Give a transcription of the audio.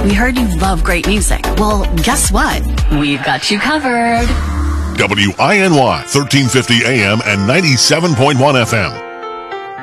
We heard you love great music. Well, guess what? We've got you covered. WINY 1350 AM and 97.1 FM.